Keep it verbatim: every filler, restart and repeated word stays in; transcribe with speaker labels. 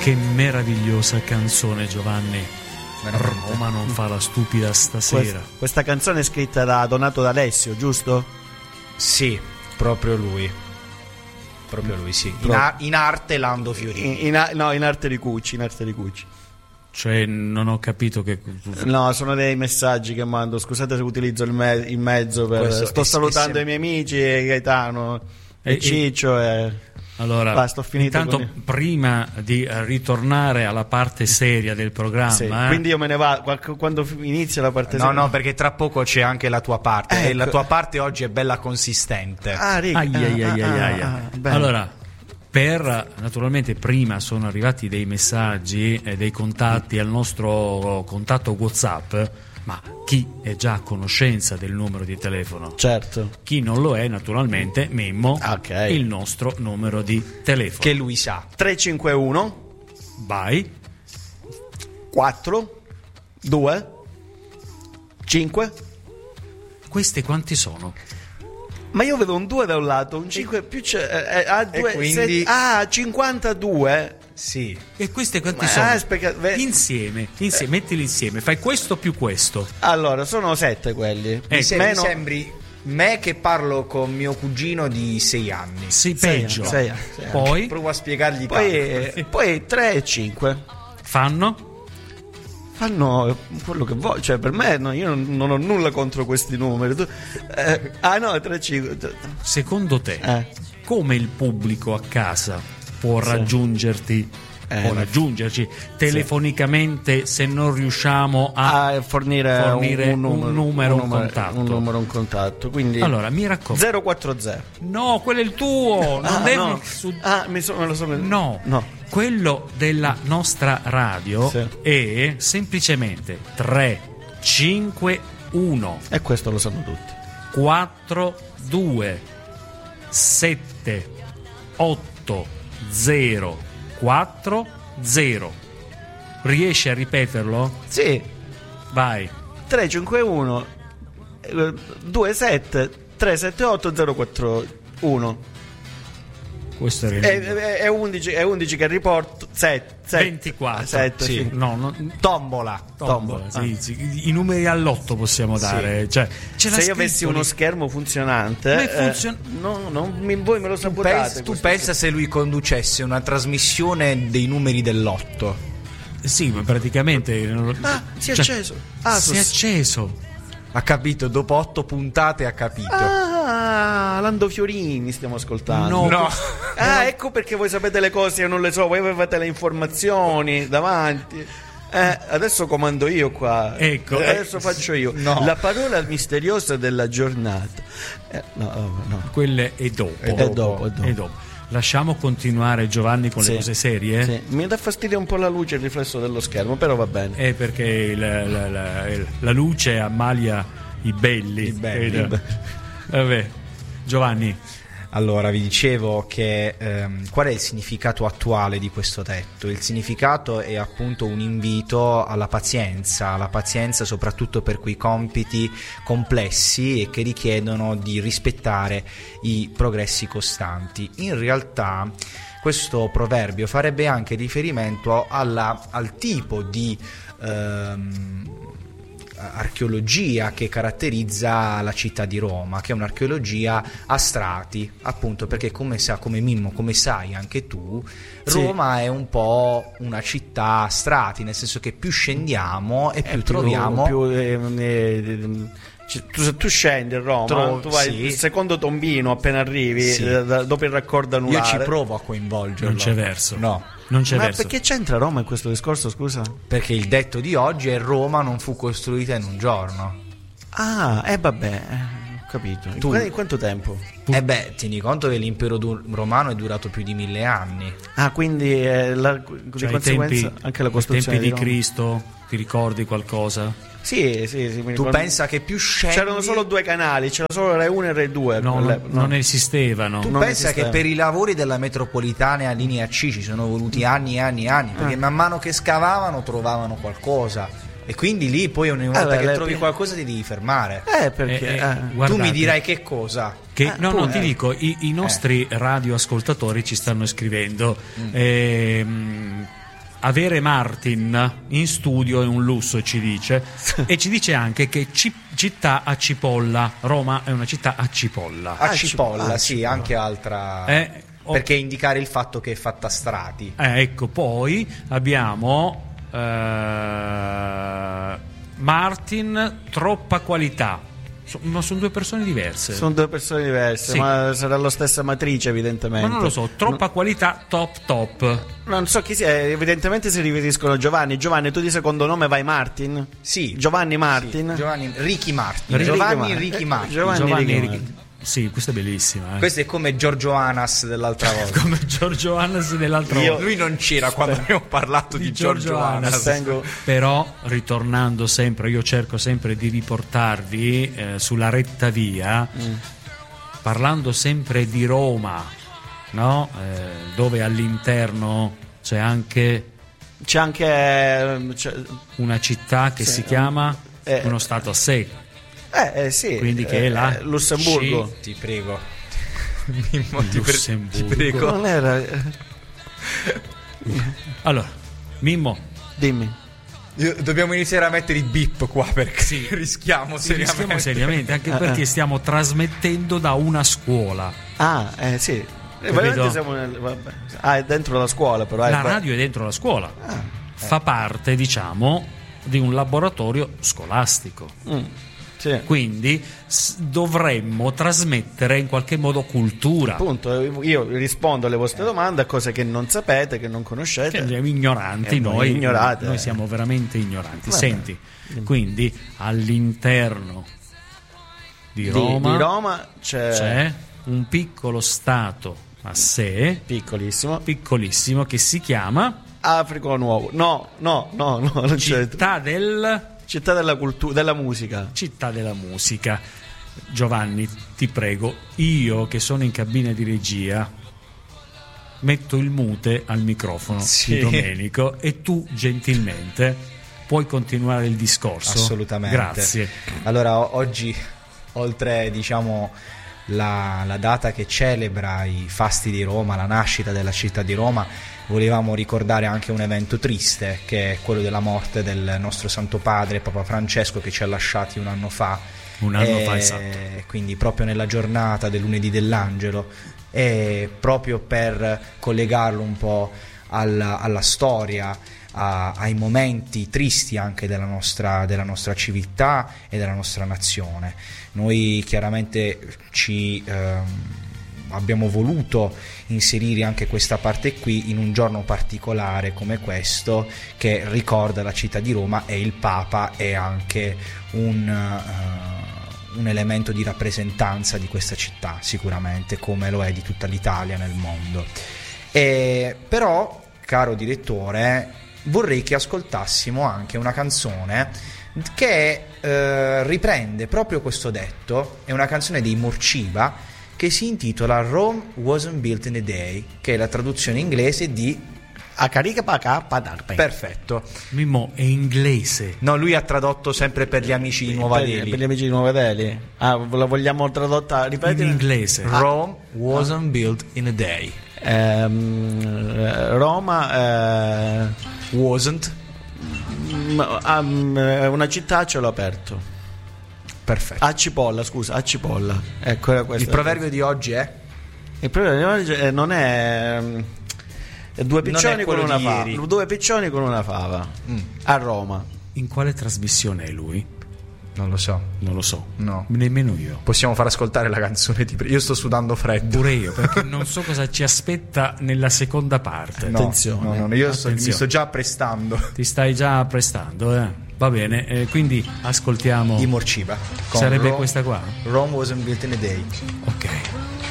Speaker 1: Che meravigliosa canzone, Giovanni. Roma non fa la stupida stasera.
Speaker 2: Questa, questa canzone è scritta da Donato D'Alessio, giusto?
Speaker 3: Sì, proprio lui. Proprio lui, sì. In, a- in arte Lando Fiorini.
Speaker 2: In, in, no, in arte di Cucci, in arte di Cucci.
Speaker 1: Cioè, non ho capito che...
Speaker 2: No, sono dei messaggi che mando. Scusate se utilizzo il, me- il mezzo per...
Speaker 3: Questo
Speaker 2: Sto
Speaker 3: è-
Speaker 2: salutando
Speaker 3: è
Speaker 2: i miei amici, Gaetano e,
Speaker 1: E-
Speaker 2: Ciccio e...
Speaker 1: Allora,
Speaker 2: Basta, ho finito
Speaker 1: intanto
Speaker 2: con il-
Speaker 1: prima di eh, ritornare alla parte seria del programma,
Speaker 2: Sì,
Speaker 1: eh,
Speaker 2: quindi io me ne vado qual- quando f- inizia la parte
Speaker 3: No,
Speaker 2: seria.
Speaker 3: no, perché tra poco c'è anche la tua parte.
Speaker 2: Ecco.
Speaker 3: E la tua parte oggi è bella consistente.
Speaker 2: Ah, Rick.
Speaker 1: ai, ai, ai,
Speaker 2: ah,
Speaker 1: ai,
Speaker 2: ah,
Speaker 1: ai.
Speaker 2: ah, bene.
Speaker 1: Allora, per naturalmente prima sono arrivati dei messaggi e dei contatti al nostro contatto WhatsApp, ma chi è già a conoscenza del numero di telefono?
Speaker 2: Certo.
Speaker 1: Chi non lo è, naturalmente, Memmo,
Speaker 2: Ok.
Speaker 1: il nostro numero di telefono.
Speaker 3: Che lui sa.
Speaker 2: tre cinque uno
Speaker 1: Vai.
Speaker 2: quattro due cinque.
Speaker 1: Questi quanti sono?
Speaker 2: Ma io vedo un due da un lato, un cinque più c'è, eh, ah,
Speaker 3: E
Speaker 2: due,
Speaker 3: quindi-
Speaker 2: set- ah, cinquantadue.
Speaker 3: Sì.
Speaker 1: E questi quanti
Speaker 2: Ma-
Speaker 1: sono?
Speaker 2: ah, aspetta, ve-
Speaker 1: Insieme, insieme, mettili insieme, fai questo più questo.
Speaker 2: Allora, sono sette quelli.
Speaker 1: Eh,
Speaker 3: Mi, se- mi
Speaker 2: meno-
Speaker 3: sembri me che parlo con mio cugino di sei anni.
Speaker 1: Sei
Speaker 2: Sei
Speaker 1: peggio.
Speaker 2: anni, sei anni, sei anni.
Speaker 1: Poi
Speaker 3: Provo a spiegargli
Speaker 2: Poi,
Speaker 3: tanto.
Speaker 2: eh, poi tre e cinque
Speaker 1: fanno?
Speaker 2: fanno quello che vuoi, cioè per me no, io non, non ho nulla contro questi numeri. Tu- eh, ah no, tre cinque.
Speaker 1: Secondo te,
Speaker 2: Eh.
Speaker 1: come il pubblico a casa può raggiungerti,
Speaker 2: Eh,
Speaker 1: può
Speaker 2: ma-
Speaker 1: raggiungerci telefonicamente se non riusciamo a...
Speaker 2: A fornire,
Speaker 1: fornire
Speaker 2: un, un numero,
Speaker 1: un numero, un
Speaker 2: numero-
Speaker 1: contatto.
Speaker 2: un numero, un contatto. Quindi
Speaker 1: Allora, mi raccomando.
Speaker 2: zero quattro zero.
Speaker 1: No, quello è il tuo. Non
Speaker 2: Ah,
Speaker 1: devi...
Speaker 2: no.
Speaker 1: su-
Speaker 2: Ah, mi sono, me lo sono...
Speaker 1: No.
Speaker 2: no.
Speaker 1: Quello della nostra radio
Speaker 2: Sì.
Speaker 1: è semplicemente tre cinque uno
Speaker 2: E questo lo sanno tutti.
Speaker 1: quattro due sette otto zero quattro zero. Riesci a ripeterlo?
Speaker 2: Sì,
Speaker 1: Vai.
Speaker 2: tre cinque uno due sette tre sette otto zero quattro uno.
Speaker 1: Questo è il
Speaker 2: È, è, è undici, è undici che riporto sette,
Speaker 1: ventiquattro.
Speaker 2: sette,
Speaker 1: sì.
Speaker 2: sì.
Speaker 1: No, no,
Speaker 3: Tombola.
Speaker 1: tombola,
Speaker 2: Tombola.
Speaker 1: sì, sì. I numeri all'otto possiamo dare. Cioè, ce l'ha
Speaker 2: Se io avessi
Speaker 1: scritto
Speaker 2: uno
Speaker 1: lì.
Speaker 2: schermo funzionante,
Speaker 1: Ma funziona-
Speaker 2: eh, no, no, mi- voi me lo
Speaker 3: Tu,
Speaker 2: sabotate.
Speaker 3: pensa, tu
Speaker 2: questo.
Speaker 3: pensa se lui conducesse una trasmissione dei numeri dell'otto.
Speaker 1: Sì, ma praticamente
Speaker 2: Ah, si è
Speaker 1: cioè,
Speaker 2: acceso. Ah,
Speaker 1: si è
Speaker 2: sos-
Speaker 1: acceso.
Speaker 3: Ha capito? Dopo otto puntate ha capito.
Speaker 2: Ah, Lando Fiorini stiamo ascoltando.
Speaker 1: No.
Speaker 3: No.
Speaker 2: Ah, ecco perché voi sapete le cose, io non le so, voi avete le informazioni davanti. Eh, adesso comando io qua.
Speaker 1: Ecco,
Speaker 2: Eh, adesso
Speaker 1: eh,
Speaker 2: faccio io.
Speaker 3: no.
Speaker 2: La parola misteriosa della giornata. Eh, no, oh, no.
Speaker 1: Quelle è dopo.
Speaker 2: È dopo, è dopo.
Speaker 1: È dopo. Lasciamo continuare Giovanni con
Speaker 2: Sì.
Speaker 1: le cose serie.
Speaker 2: Sì, mi dà fastidio un po' la luce, il riflesso dello schermo, però va bene.
Speaker 1: È perché il- la, la- la- il- la luce ammalia i belli.
Speaker 3: I belli.
Speaker 1: Capito? Vabbè, Giovanni,
Speaker 3: Allora, vi dicevo che ehm, qual è il significato attuale di questo tetto? Il significato è appunto un invito alla pazienza, alla pazienza soprattutto per quei compiti complessi e che richiedono di rispettare i progressi costanti. In realtà questo proverbio farebbe anche riferimento alla, al tipo di ehm, archeologia che caratterizza la città di Roma, che è un'archeologia a strati, appunto perché come sa, come Mimmo, come sai anche tu,
Speaker 2: Sì.
Speaker 3: Roma è un po' una città a strati, nel senso che più scendiamo e più
Speaker 2: Più-
Speaker 3: troviamo
Speaker 2: più, ehm, eh, c- tu, se tu scendi a Roma,
Speaker 3: Trovo-
Speaker 2: tu vai
Speaker 3: sì.
Speaker 2: il secondo tombino appena arrivi,
Speaker 3: Sì.
Speaker 2: eh, da- dopo il raccordo
Speaker 3: io
Speaker 2: anulare.
Speaker 3: ci provo a coinvolgerlo.
Speaker 1: non c'è verso.
Speaker 3: No,
Speaker 1: Non c'è
Speaker 2: Ma
Speaker 1: verso.
Speaker 2: perché c'entra Roma in questo discorso, scusa?
Speaker 3: perché il detto di oggi è Roma non fu costruita in un giorno.
Speaker 2: Ah, eh vabbè, eh, ho capito. In
Speaker 3: Tu-
Speaker 2: qu- in quanto tempo?
Speaker 3: E beh, tieni conto che l'impero du- romano è durato più di mille anni.
Speaker 2: Ah, quindi eh, la, di
Speaker 1: Cioè, ai
Speaker 2: conseguenza
Speaker 1: tempi,
Speaker 2: anche la
Speaker 1: ai
Speaker 2: costruzione
Speaker 1: tempi di
Speaker 2: Roma.
Speaker 1: Cristo, ti ricordi qualcosa?
Speaker 2: Sì, sì, sì. mi
Speaker 3: Tu
Speaker 2: ricordo.
Speaker 3: pensa che più scendi
Speaker 2: C'erano solo due canali, c'era solo Rai uno e Rai due.
Speaker 1: No,
Speaker 2: quelle-
Speaker 1: non, non esistevano.
Speaker 3: Tu
Speaker 2: non
Speaker 3: pensa
Speaker 2: esisteva.
Speaker 3: che per i lavori della metropolitana linea C ci sono voluti anni e anni e anni, perché
Speaker 2: Ah.
Speaker 3: man mano che scavavano trovavano qualcosa e quindi lì poi ogni volta
Speaker 2: beh,
Speaker 3: che
Speaker 2: le-
Speaker 3: trovi qualcosa ti devi fermare.
Speaker 2: Eh, perché...
Speaker 1: Eh, eh,
Speaker 2: eh.
Speaker 3: Tu
Speaker 1: guardate,
Speaker 3: mi dirai che cosa?
Speaker 1: che,
Speaker 2: Ah,
Speaker 1: no, no,
Speaker 2: appunto.
Speaker 1: ti dico, i, i nostri radioascoltatori ci stanno scrivendo.
Speaker 2: Mm.
Speaker 1: ehm, avere Martin in studio è un lusso, ci dice, e ci dice anche che ci, città a cipolla, Roma è una città a cipolla.
Speaker 3: A
Speaker 2: Ah,
Speaker 3: cipolla,
Speaker 2: cipolla.
Speaker 3: sì, anche altra.
Speaker 1: Eh, oh.
Speaker 3: Perché indicare il fatto che è fatta a strati.
Speaker 1: Eh, ecco, poi abbiamo eh, Martin, troppa qualità. So- ma sono due persone diverse.
Speaker 2: Sono due persone diverse,
Speaker 1: Sì.
Speaker 2: ma sarà la stessa matrice, evidentemente.
Speaker 1: Ma non lo so, troppa qualità, top top.
Speaker 2: Non so chi sia, evidentemente si riferiscono a Giovanni. Giovanni, tu di secondo nome vai Martin?
Speaker 3: Sì.
Speaker 2: Giovanni Martin?
Speaker 3: Sì, Giovanni Ricky Martin.
Speaker 2: Ricky
Speaker 3: Giovanni
Speaker 2: Martin.
Speaker 3: Ricky
Speaker 2: Eh,
Speaker 3: Martin.
Speaker 2: Giovanni
Speaker 1: Giovanni
Speaker 2: Ricky
Speaker 1: Ricky-
Speaker 2: Martin.
Speaker 1: Sì, questa è bellissima. Eh.
Speaker 3: Questo è come Giorgio Anas dell'altra volta.
Speaker 1: Come Giorgio Anas dell'altra
Speaker 2: Io-
Speaker 1: volta.
Speaker 3: Lui non c'era quando abbiamo parlato di,
Speaker 1: Di
Speaker 3: Giorgio,
Speaker 1: Giorgio
Speaker 3: Anas.
Speaker 1: Anas.
Speaker 2: Tengo-
Speaker 1: Però, ritornando sempre, io cerco sempre di riportarvi eh, sulla retta via, parlando sempre di Roma, no? Eh, dove all'interno c'è anche
Speaker 2: C'è anche ehm, c'è-
Speaker 1: una città che
Speaker 2: Sì,
Speaker 1: si chiama
Speaker 2: eh,
Speaker 1: uno stato a sé.
Speaker 2: eh, eh, sì,
Speaker 1: Quindi che
Speaker 2: eh,
Speaker 1: è la
Speaker 2: eh, Lussemburgo.
Speaker 3: Ti prego. Mimmo, ti, pre-
Speaker 1: Lussemburgo.
Speaker 3: ti prego.
Speaker 2: Non era eh,
Speaker 1: Allora, Mimmo,
Speaker 2: dimmi.
Speaker 3: Io- dobbiamo iniziare a mettere i beep qua perché rischiamo
Speaker 1: ci
Speaker 3: seriamente.
Speaker 1: rischiamo seriamente, anche perché stiamo trasmettendo da una scuola.
Speaker 2: Ah, eh sì. Eh,
Speaker 1: Capito?
Speaker 2: veramente siamo nel- vabbè. Ah, è dentro la scuola, però. eh,
Speaker 1: La
Speaker 2: qua-
Speaker 1: radio è dentro la scuola. Fa parte, diciamo, di un laboratorio scolastico.
Speaker 2: Mm, sì.
Speaker 1: Quindi s- dovremmo trasmettere in qualche modo cultura.
Speaker 2: Appunto, io rispondo alle vostre domande a cose che non sapete, che non conoscete.
Speaker 1: Che siamo ignoranti,
Speaker 2: Eh, voi
Speaker 1: noi,
Speaker 2: ignorate.
Speaker 1: noi siamo veramente ignoranti.
Speaker 2: Vabbè.
Speaker 1: Senti, quindi all'interno di
Speaker 2: Di-
Speaker 1: Roma,
Speaker 2: di Roma c'è,
Speaker 1: c'è un piccolo stato a sé,
Speaker 2: piccolissimo
Speaker 1: piccolissimo, che si chiama
Speaker 2: Africo Nuovo. No, no, no, no, non c'è.
Speaker 1: Città del
Speaker 2: Città della cultura, della musica.
Speaker 1: Città della Musica. Giovanni, ti prego, io che sono in cabina di regia metto il mute al microfono
Speaker 3: Sì.
Speaker 1: di Domenico e tu gentilmente puoi continuare il discorso.
Speaker 3: Assolutamente.
Speaker 1: Grazie.
Speaker 3: Allora, o- oggi, oltre diciamo la, la data che celebra i fasti di Roma, la nascita della città di Roma, volevamo ricordare anche un evento triste, che è quello della morte del nostro Santo Padre, Papa Francesco, che ci ha lasciati un anno fa.
Speaker 1: Un anno
Speaker 3: E
Speaker 1: fa, esatto.
Speaker 3: Quindi proprio nella giornata del lunedì dell'Angelo, e proprio per collegarlo un po' alla, alla storia, a- ai momenti tristi anche della nostra, della nostra civiltà e della nostra nazione. Noi chiaramente ci ehm, abbiamo voluto inserire anche questa parte qui in un giorno particolare come questo, che ricorda la città di Roma, e il Papa è anche un, uh, un elemento di rappresentanza di questa città, sicuramente, come lo è di tutta l'Italia nel mondo. E, però, caro direttore, vorrei che ascoltassimo anche una canzone che eh, riprende proprio questo detto. È una canzone dei Morciva che si intitola Rome Wasn't Built in a Day, che è la traduzione inglese di
Speaker 2: A carica pa ca pa darpe.
Speaker 3: perfetto.
Speaker 1: Mimmo è inglese.
Speaker 3: No, lui ha tradotto sempre per gli amici di Nuova
Speaker 2: per,
Speaker 3: Delhi.
Speaker 2: per gli amici di Nuova Delhi. Ah, la vogliamo tradotta, ripeti?
Speaker 1: In inglese.
Speaker 3: Rome wasn't built in a day.
Speaker 2: Ehm, eh, Roma eh,
Speaker 3: Wasn't.
Speaker 2: mm, ah, mm, eh, una città a cielo aperto.
Speaker 3: Perfetto.
Speaker 2: A cipolla, scusa, a cipolla. Ecco, era questo.
Speaker 3: Il proverbio di oggi è?
Speaker 2: Il proverbio di oggi eh, non è, mm, è due
Speaker 3: Non
Speaker 2: piccioni
Speaker 3: è
Speaker 2: con
Speaker 3: quello
Speaker 2: una
Speaker 3: di
Speaker 2: fava.
Speaker 3: ieri.
Speaker 2: Due piccioni con una fava.
Speaker 3: Mm.
Speaker 2: A Roma.
Speaker 1: In quale trasmissione è lui?
Speaker 3: Non lo so.
Speaker 1: Non lo so.
Speaker 3: No.
Speaker 1: Nemmeno io.
Speaker 3: Possiamo far ascoltare la canzone di prima. Io sto sudando freddo.
Speaker 1: Pure io, perché non so cosa ci aspetta nella seconda parte.
Speaker 3: No,
Speaker 2: Attenzione.
Speaker 3: no, no, no, io sto, mi
Speaker 1: Attenzione.
Speaker 3: sto già prestando.
Speaker 1: Ti stai già prestando, eh? Va bene, eh, quindi ascoltiamo.
Speaker 3: I Morciva. con
Speaker 1: Sarebbe
Speaker 3: Rome-
Speaker 1: questa qua?
Speaker 3: Rome wasn't built in a day.
Speaker 1: Ok.